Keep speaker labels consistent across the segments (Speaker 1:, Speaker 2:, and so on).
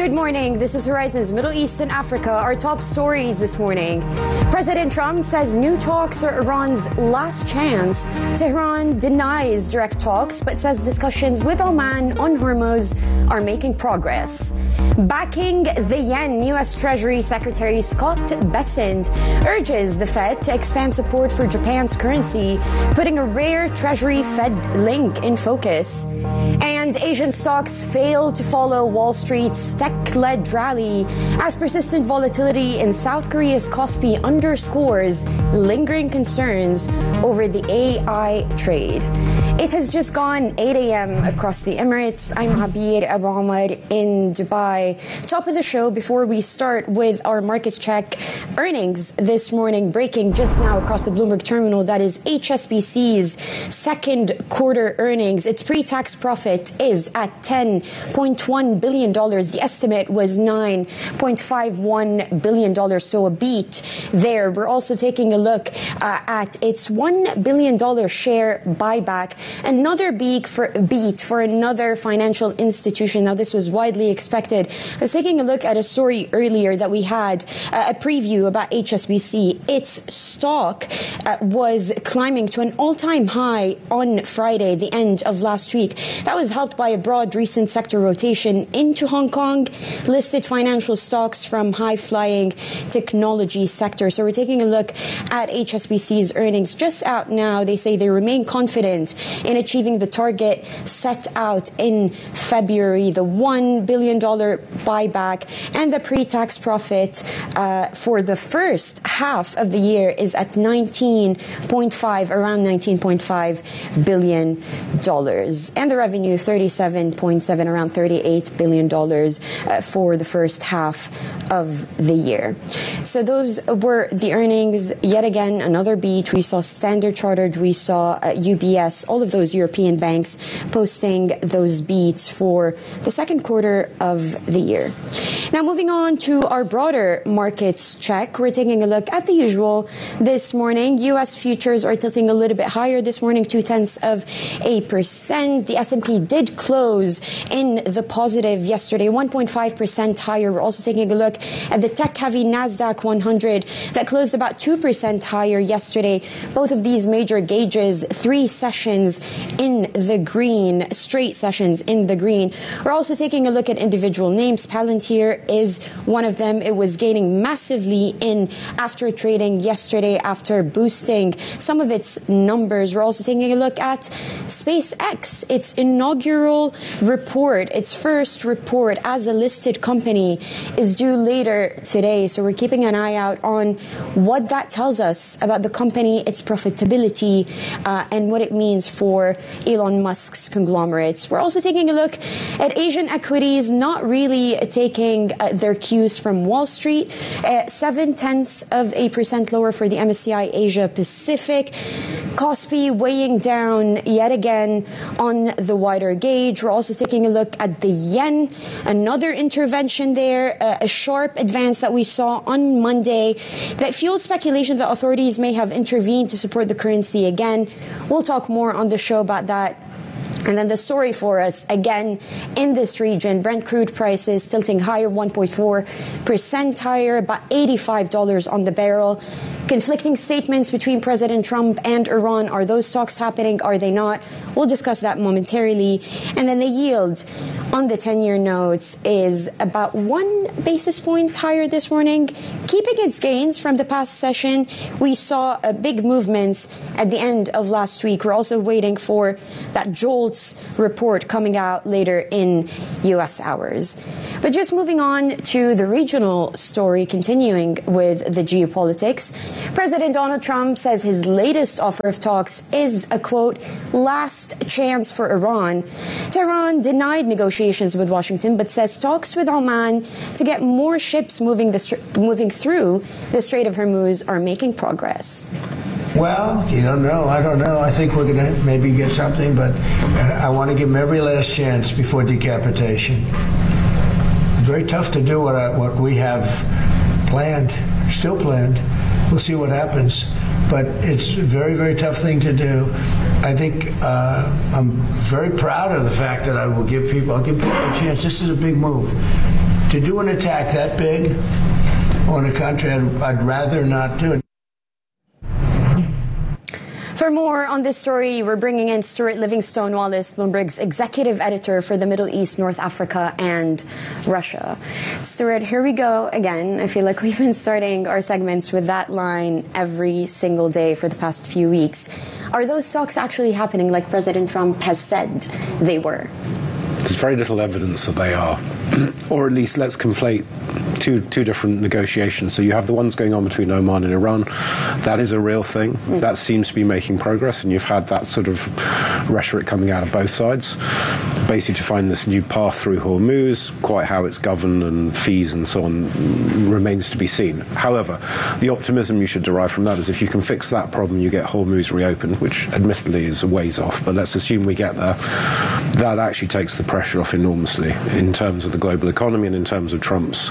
Speaker 1: Good morning. This is Horizon's Middle East and Africa. Our top stories this morning. President Trump says new talks are Iran's last chance. Tehran denies direct talks, but says discussions with Oman on Hormuz are making progress. Backing the yen, U.S. Treasury Secretary Scott Bessent urges the Fed to expand support for Japan's currency, putting a rare Treasury-Fed link in focus. And Asian stocks fail to follow Wall Street's tech-led rally as persistent volatility in South Korea's Kospi underscores lingering concerns over the AI trade. It has just gone 8 a.m. across the Emirates. I'm Habir Abu Omar in Dubai. Top of the show before we start with our markets check. Earnings this morning breaking just now across the Bloomberg terminal. That is HSBC's second quarter earnings. Its pre-tax profit is at $10.1 billion. The estimate was $9.51 billion, so a beat there. We're also taking a look at its $1 billion share buyback. Another beat for another financial institution. Now, this was widely expected. I was taking a look at a story earlier that we had, a preview about HSBC. Its stock was climbing to an all-time high on Friday, the end of last week. That was helped by a broad recent sector rotation into Hong Kong, listed financial stocks from high-flying technology sector. So we're taking a look at HSBC's earnings just out now. They say they remain confident in achieving the target set out in February, the $1 billion buyback, and the pre-tax profit for the first half of the year is at around $19.5 billion. And the revenue, 37.7, around $38 billion for the first half of the year. So those were the earnings. Yet again, another beat. We saw Standard Chartered, we saw UBS, all of those European banks posting those beats for the second quarter of the year. Now, moving on to our broader markets check, we're taking a look at the usual this morning. U.S. futures are tilting a little bit higher this morning, 0.2%. The S&P did close in the positive yesterday, 1.5% higher. We're also taking a look at the tech-heavy NASDAQ 100 that closed about 2% higher yesterday. Both of these major gauges, 3 sessions in the green, straight sessions in the green. We're also taking a look at individual names. Palantir is one of them. It was gaining massively in after trading yesterday after boosting some of its numbers. We're also taking a look at SpaceX, its inaugural report, its first report as a listed company is due later today. So we're keeping an eye out on what that tells us about the company, its profitability, and what it means for Elon Musk's conglomerates. We're also taking a look at Asian equities, not really taking their cues from Wall Street. 0.7% lower for the MSCI Asia Pacific. Kospi weighing down yet again on the wider gauge. We're also taking a look at the yen, another intervention there, a sharp advance that we saw on Monday that fueled speculation that authorities may have intervened to support the currency again. We'll talk more on the show about that. And then the story for us, again, in this region, Brent crude prices tilting higher, 1.4% higher, about $85 on the barrel. Conflicting statements between President Trump and Iran. Are those talks happening? Are they not? We'll discuss that momentarily. And then the yield on the 10-year notes is about 1 basis point higher this morning, keeping its gains from the past session. We saw big movements at the end of last week. We're also waiting for that JOLTS report coming out later in U.S. hours. But just moving on to the regional story, continuing with the geopolitics, President Donald Trump says his latest offer of talks is a, quote, last chance for Iran. Tehran denied negotiations with Washington, but says talks with Oman to get more ships moving through the Strait of Hormuz are making progress.
Speaker 2: Well, you don't know. I don't know. I think we're going to maybe get something, but I want to give them every last chance before decapitation. It's very tough to do what we have planned, still planned. We'll see what happens. But it's a very, very tough thing to do. I think I'm very proud of the fact that I'll give people a chance. This is a big move. To do an attack that big on a country, I'd rather not do it.
Speaker 1: For more on this story, we're bringing in Stuart Livingstone-Wallace, Bloomberg's executive editor for the Middle East, North Africa, and Russia. Stuart, here we go again. I feel like we've been starting our segments with that line every single day for the past few weeks. Are those talks actually happening like President Trump has said they were?
Speaker 3: There's very little evidence that they are. Or at least let's conflate two different negotiations. So you have the ones going on between Oman and Iran. That is a real thing. That seems to be making progress, and you've had that sort of rhetoric coming out of both sides. Basically to find this new path through Hormuz, quite how it's governed and fees and so on remains to be seen. However, the optimism you should derive from that is if you can fix that problem, you get Hormuz reopened, which admittedly is a ways off, but let's assume we get there. That actually takes the pressure off enormously in terms of the global economy and in terms of Trump's,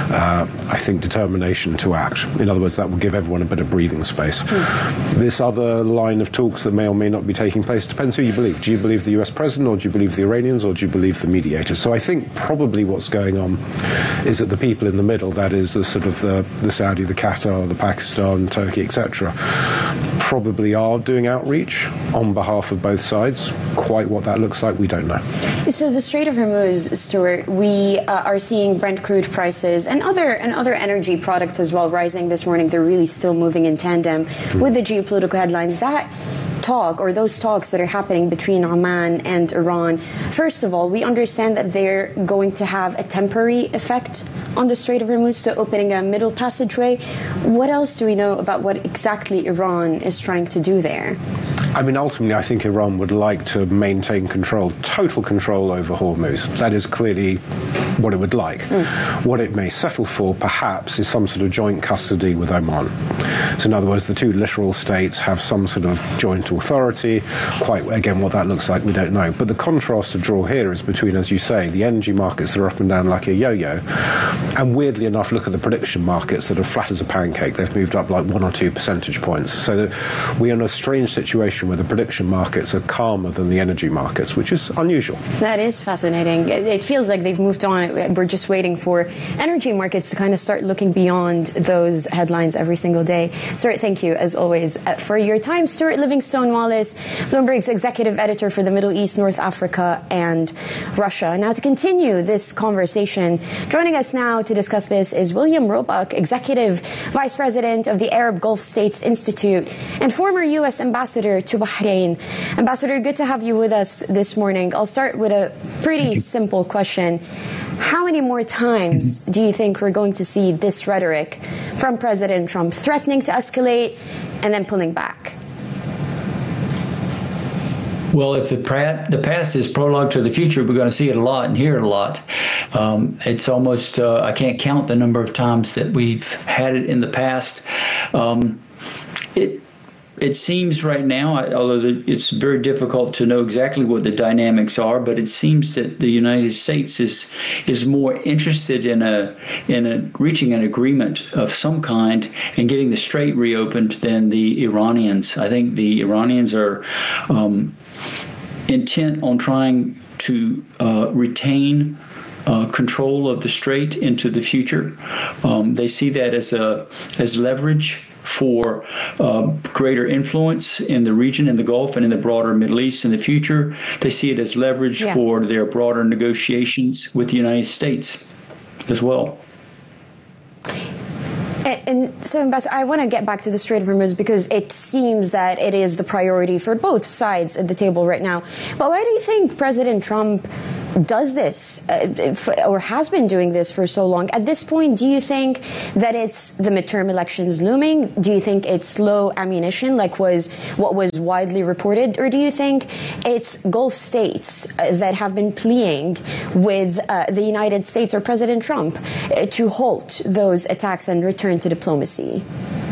Speaker 3: I think, determination to act. In other words, that will give everyone a bit of breathing space. This other line of talks that may or may not be taking place depends who you believe. Do you believe the US president, or do you believe the Iranians, or do you believe the mediators? So I think probably what's going on is that the people in the middle, that is the sort of the Saudi, the Qatar, the Pakistan, Turkey, etc., probably are doing outreach on behalf of both sides. Quite what that looks like, we don't know.
Speaker 1: So the Strait of Hormuz, Stuart, we are seeing Brent crude prices and other energy products as well rising this morning. They're really still moving in tandem with the geopolitical headlines. That talk, or those talks that are happening between Oman and Iran, first of all, we understand that they're going to have a temporary effect on the Strait of Hormuz, so opening a middle passageway. What else do we know about what exactly Iran is trying to do there?
Speaker 3: I mean, ultimately, I think Iran would like to maintain control, total control over Hormuz. That is clearly what it would like. What it may settle for, perhaps, is some sort of joint custody with Oman. So in other words, the two littoral states have some sort of joint authority. Quite, again, what that looks like, we don't know. But the contrast to draw here is between, as you say, the energy markets that are up and down like a yo-yo, and weirdly enough, look at the prediction markets that are flat as a pancake. They've moved up like 1 or 2 percentage points. So that we are in a strange situation where the prediction markets are calmer than the energy markets, which is unusual.
Speaker 1: That is fascinating. It feels like they've moved on. We're just waiting for energy markets to kind of start looking beyond those headlines every single day. Stuart, thank you, as always, for your time. Stuart Livingstone-Wallace, Bloomberg's executive editor for the Middle East, North Africa, and Russia. Now, to continue this conversation, joining us now to discuss this is William Roebuck, executive vice president of the Arab Gulf States Institute and former U.S. ambassador to Bahrain. Ambassador, good to have you with us this morning. I'll start with a pretty simple question. How many more times do you think we're going to see this rhetoric from President Trump, threatening to escalate and then pulling back?
Speaker 4: Well, if the past is prologue to the future, we're going to see it a lot and hear it a lot. It's almost, I can't count the number of times that we've had it in the past. It seems right now, although it's very difficult to know exactly what the dynamics are, but it seems that the United States is more interested in reaching an agreement of some kind and getting the strait reopened than the Iranians. I think the Iranians are intent on trying to retain control of the strait into the future. They see that as leverage for greater influence in the region, in the Gulf, and in the broader Middle East in the future. They see it as leverage for their broader negotiations with the United States as well.
Speaker 1: And so, Ambassador, I want to get back to the Strait of Hormuz because it seems that it is the priority for both sides at the table right now. But why do you think President Trump does this or has been doing this for so long? At this point, do you think that it's the midterm elections looming? Do you think it's low ammunition, like what was widely reported? Or do you think it's Gulf states that have been pleading with the United States or President Trump to halt those attacks and return to diplomacy?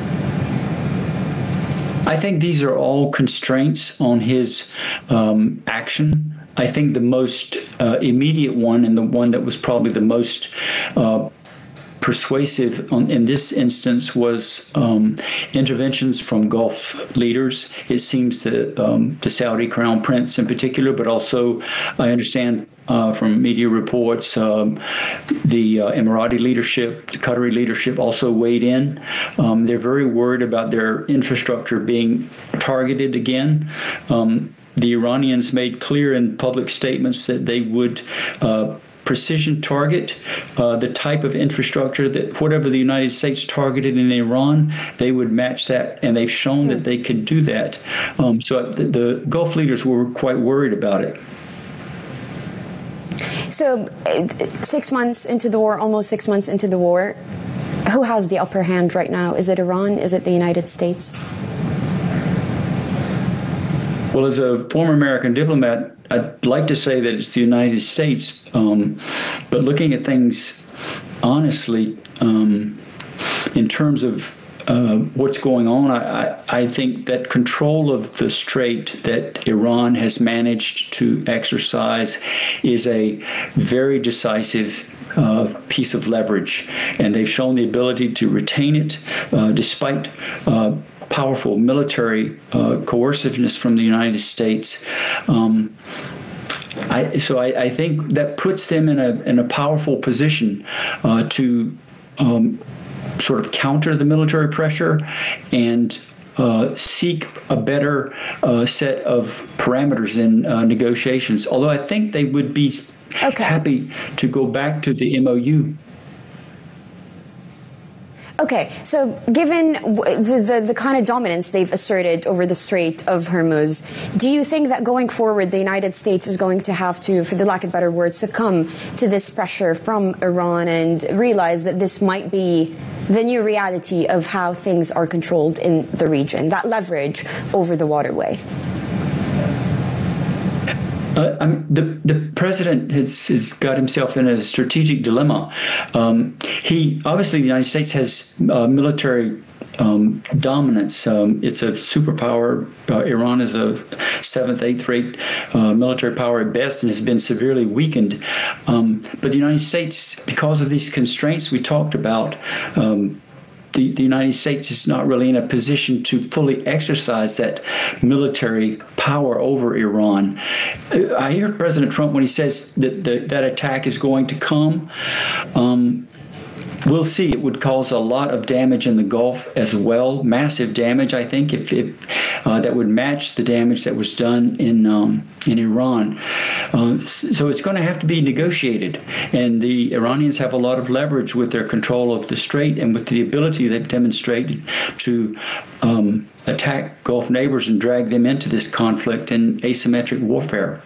Speaker 4: I think these are all constraints on his action. I think the most immediate one, and the one that was probably the most persuasive in this instance, was interventions from Gulf leaders. It seems that the Saudi Crown Prince in particular, but also I understand from media reports. The Emirati leadership, the Qatari leadership also weighed in. They're very worried about their infrastructure being targeted again. The Iranians made clear in public statements that they would precision target the type of infrastructure that whatever the United States targeted in Iran, they would match that, and they've shown that they can do that. So the Gulf leaders were quite worried about it.
Speaker 1: So 6 months into the war, almost 6 months into the war, who has the upper hand right now? Is it Iran? Is it the United States?
Speaker 4: Well, as a former American diplomat, I'd like to say that it's the United States, but looking at things honestly, in terms of what's going on, I think that control of the strait that Iran has managed to exercise is a very decisive piece of leverage, and they've shown the ability to retain it despite powerful military coerciveness from the United States. I think that puts them in a powerful position to sort of counter the military pressure and seek a better set of parameters in negotiations. Although I think they would be happy to go back to the MOU.
Speaker 1: Okay, so given the kind of dominance they've asserted over the Strait of Hormuz, do you think that going forward the United States is going to have to, for the lack of better words, succumb to this pressure from Iran and realize that this might be the new reality of how things are controlled in the region, that leverage over the waterway?
Speaker 4: The president has got himself in a strategic dilemma. He obviously, the United States has military dominance. It's a superpower. Iran is a 7th, 8th rate military power at best and has been severely weakened. But the United States, because of these constraints we talked about, the United States is not really in a position to fully exercise that military power over Iran. I hear President Trump when he says that that attack is going to come. We'll see. It would cause a lot of damage in the Gulf as well, massive damage, I think, if that would match the damage that was done in Iran. So it's going to have to be negotiated. And the Iranians have a lot of leverage with their control of the strait and with the ability they've demonstrated to attack Gulf neighbors and drag them into this conflict in asymmetric warfare.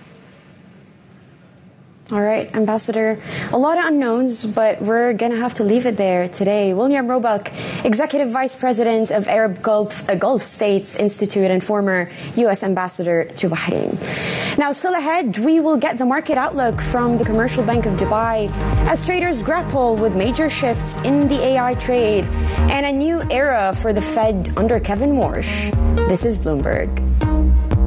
Speaker 1: All right, Ambassador, a lot of unknowns, but we're going to have to leave it there today. William Roebuck, Executive Vice President of Arab Gulf States Institute and former U.S. Ambassador to Bahrain. Now, still ahead, we will get the market outlook from the Commercial Bank of Dubai as traders grapple with major shifts in the AI trade and a new era for the Fed under Kevin Warsh. This is Bloomberg.